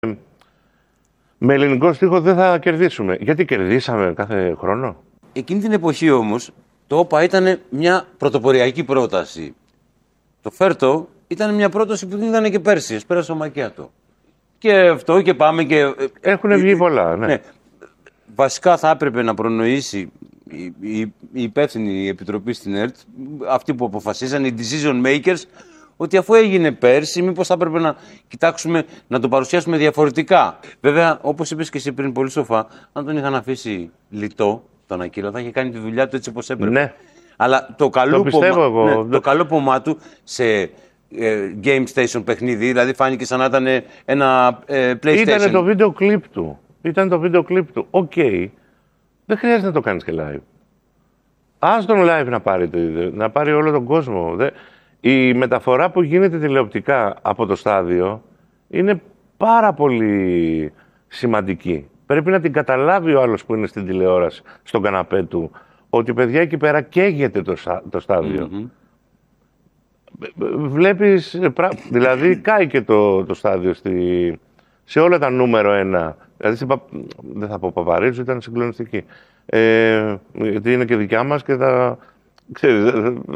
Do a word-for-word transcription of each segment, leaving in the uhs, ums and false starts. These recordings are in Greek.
με ελληνικό στίχο δεν θα κερδίσουμε. Γιατί κερδίσαμε κάθε χρόνο. Εκείνη την εποχή όμως το ΟΠΑ ήταν μια πρωτοποριακή πρόταση. Το Φέρτο ήταν μια πρόταση που δεν ήταν και πέρσι, πέρασε ο Μακιάτο. Και αυτό και πάμε και... Έχουν βγει πολλά, ναι. ναι. Βασικά θα έπρεπε να προνοήσει η, η, η υπεύθυνη επιτροπή στην ΕΡΤ, αυτοί που αποφασίσαν, οι decision makers, ότι αφού έγινε πέρσι, μήπως θα έπρεπε να κοιτάξουμε να το παρουσιάσουμε διαφορετικά. Βέβαια, όπως είπες και εσύ πριν πολύ σοφά, αν τον είχαν αφήσει λιτό, τον Ακύλα, θα είχε κάνει τη δουλειά του έτσι όπως έπρεπε. Ναι. Αλλά το καλό, το πόμα, εγώ. Ναι, το καλό πομά του σε ε, game station παιχνίδι, δηλαδή φάνηκε σαν να ήταν ένα ε, PlayStation. Ήτανε το βίντεο κλιπ του. Ήταν το βίντεο κλιπ του. Οκ. Okay. Δεν χρειάζεται να το κάνεις και live. Ας τον live να πάρει, το, να πάρει όλο τον κόσμο. Η μεταφορά που γίνεται τηλεοπτικά από το στάδιο είναι πάρα πολύ σημαντική. Πρέπει να την καταλάβει ο άλλος που είναι στην τηλεόραση, στον καναπέ του, ότι παιδιά εκεί πέρα καίγεται το, το στάδιο. Mm-hmm. Βλέπεις, δηλαδή κάει και το, το στάδιο στη, σε όλα τα νούμερο ένα. Δηλαδή, σε, δεν θα πω Παπαρίζου, ήταν συγκλονιστική. Ε, γιατί είναι και δικιά μας και θα, ξέρεις,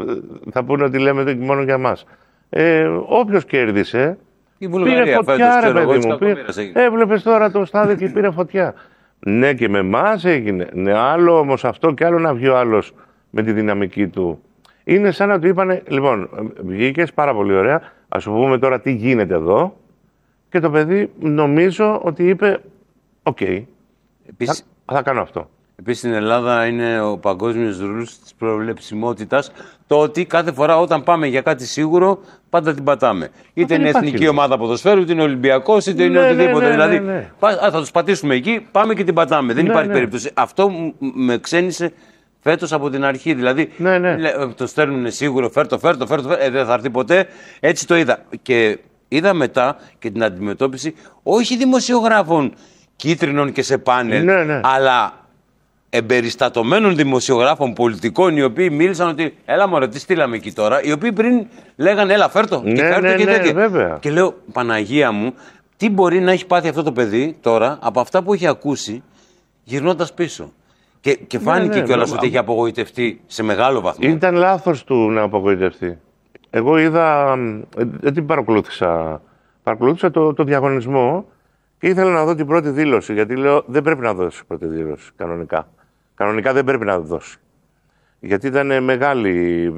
θα πούνε ότι λέμε μόνο για μας. Ε, όποιος κέρδισε, η Βουλγαρία, πήρε φωτιά, ρε παιδί μου. Πήρε, έβλεπες τώρα το στάδιο και πήρε φωτιά. Ναι, και με εμάς έγινε. Ναι, άλλο όμως αυτό και άλλο να βγει ο άλλος με τη δυναμική του. Είναι σαν να του είπανε, λοιπόν, βγήκες πάρα πολύ ωραία, ας σου πούμε τώρα τι γίνεται εδώ. Και το παιδί νομίζω ότι είπε, οκ, okay, θα, θα κάνω αυτό. Επίσης στην Ελλάδα είναι ο παγκόσμιος ρουλς της προβλεψιμότητας, το ότι κάθε φορά όταν πάμε για κάτι σίγουρο, πάντα την πατάμε. Είτε είναι εθνική ναι. ομάδα ποδοσφαίρου, είτε είναι Ολυμπιακός, είτε ναι, είναι οτιδήποτε. Ναι, ναι, δηλαδή, ναι, ναι. θα τους πατήσουμε εκεί, πάμε και την πατάμε. Δεν ναι, υπάρχει ναι. περίπτωση. Αυτό με ξένησε φέτος από την αρχή. Δηλαδή, ναι, ναι. το στέλνουν σίγουρο, φέρτο, φέρτο, φέρτο, ε, δεν θα έρθει ποτέ. Έτσι το είδα. Και είδα μετά και την αντιμετώπιση όχι δημοσιογράφων κίτρινων και σε πάνελ, ναι, ναι. αλλά εμπεριστατωμένων δημοσιογράφων πολιτικών, οι οποίοι μίλησαν ότι έλα μωρέ, τι στείλαμε εκεί τώρα, οι οποίοι πριν λέγανε έλα φέρτο ναι, και φέρτο ναι, και ναι, τέτοια. Βέβαια. Και λέω Παναγία μου, τι μπορεί να έχει πάθει αυτό το παιδί τώρα από αυτά που έχει ακούσει γυρνώντας πίσω. Και, και φάνηκε ναι, ναι, κιόλας ναι, ότι έχει απογοητευτεί σε μεγάλο βαθμό. Ήταν λάθος του να απογοητευτεί. Εγώ είδα, δεν την παρακολούθησα, παρακολούθησα το, το διαγωνισμό και ήθελα να δω την πρώτη δήλωση, γιατί λέω δεν πρέπει να δώσει πρώτη δήλωση κανονικά. Κανονικά δεν πρέπει να δώσει. Γιατί ήταν μεγάλη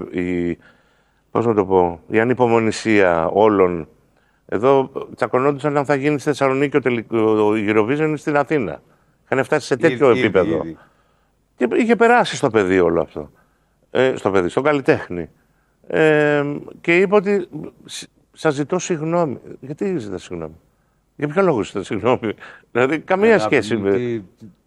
η, πώς να το πω, η ανυπομονησία όλων. Εδώ τσακωνόντουσαν αν θα γίνει στη Θεσσαλονίκη ο, τελικό, ο Eurovision στην Αθήνα. Είχαν φτάσει σε τέτοιο ήδη, επίπεδο. Ήδη, ήδη. Και είχε περάσει στο παιδί όλο αυτό. Ε, στο παιδί, στον καλλιτέχνη. Ε, και είπε ότι σας ζητώ συγγνώμη. Γιατί ζητά συγγνώμη? Για ποιο λόγο ζητά συγγνώμη? Δηλαδή, καμία ε, σχέση με... Τι...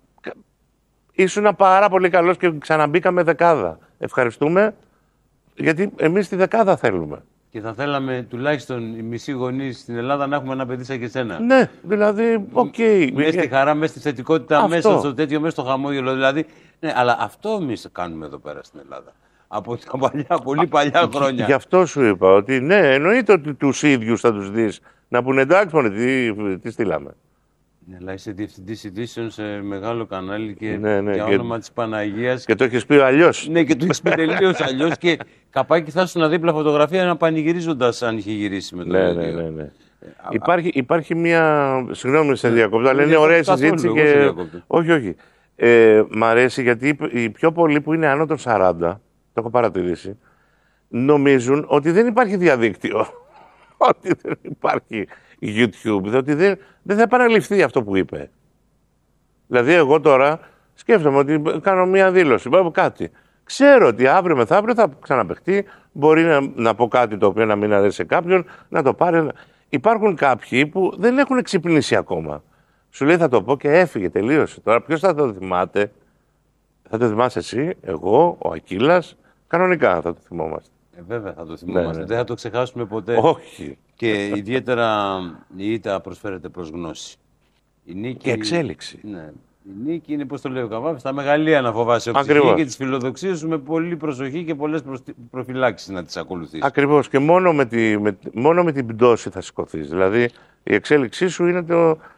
Ήσουν πάρα πολύ καλός και ξαναμπήκαμε δεκάδα. Ευχαριστούμε, γιατί εμείς τη δεκάδα θέλουμε. Και θα θέλαμε τουλάχιστον οι μισοί γονείς στην Ελλάδα να έχουμε ένα παιδί σαν και σένα. Ναι, δηλαδή, οκ. Okay. Μέσα στη χαρά, μέσα στη θετικότητα, αυτό. Μέσα στο τέτοιο, μέσα στο χαμόγελο. Δηλαδή, ναι, αλλά αυτό εμείς κάνουμε εδώ πέρα στην Ελλάδα. Από τα παλιά, πολύ παλιά χρόνια. Γι' αυτό σου είπα ότι ναι, εννοείται ότι τους ίδιους θα τους δεις να πούνε εντάξει, μόνοι, τι, τι στείλαμε. Ναι, αλλά είσαι διευθυντής ειδήσεων σε μεγάλο κανάλι και ναι, ναι, για και... όνομα της Παναγίας. Και το έχεις πει αλλιώς. Ναι, και το έχεις πει τελείως αλλιώς. Και καπάκι θα ήσουν δίπλα φωτογραφία να πανηγυρίζοντας αν είχε γυρίσει με το ναι, ναι, ναι, ναι. Ε, υπάρχει, υπάρχει μια. Συγγνώμη, σε διακόπτω, αλλά είναι ωραία συζήτηση. Και... όχι, όχι. Ε, μ' αρέσει γιατί οι πιο πολλοί που είναι άνω των σαράντα, το έχω παρατηρήσει, νομίζουν ότι δεν υπάρχει διαδίκτυο. Ότι δεν υπάρχει YouTube, διότι δεν, δεν θα επαναληφθεί αυτό που είπε. Δηλαδή, εγώ τώρα σκέφτομαι ότι κάνω μία δήλωση, πάω κάτι. Ξέρω ότι αύριο μεθαύριο θα ξαναπαιχτεί, μπορεί να, να πω κάτι το οποίο να μην αρέσει σε κάποιον, να το πάρει. Υπάρχουν κάποιοι που δεν έχουν ξυπνήσει ακόμα. Σου λέει θα το πω και έφυγε, τελείωσε. Τώρα ποιος θα το θυμάται? Θα το θυμάσαι εσύ, εγώ, ο Ακύλας, κανονικά θα το θυμόμαστε. Ε, βέβαια θα το θυμόμαστε, ναι, ναι. Δεν θα το ξεχάσουμε ποτέ. Όχι. Και ιδιαίτερα η ήττα προσφέρεται προς γνώση. Η νίκη... Και εξέλιξη. Ναι. Η νίκη είναι, πώς το λέει ο Καβάφης, τα μεγαλεία να φοβάσαι οψυχή και τις φιλοδοξίες σου με πολύ προσοχή και πολλές προφυλάξεις να τις ακολουθείς. Ακριβώς. Και μόνο με, τη, με, μόνο με την πτώση θα σηκωθείς. Δηλαδή η εξέλιξή σου είναι το,